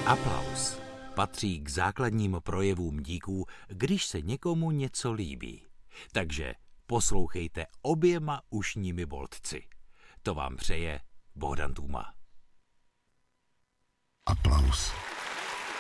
Aplaus patří k základním projevům díků, když se někomu něco líbí. Takže poslouchejte oběma ušními boltci. To vám přeje Bohdan Tůma. Aplaus.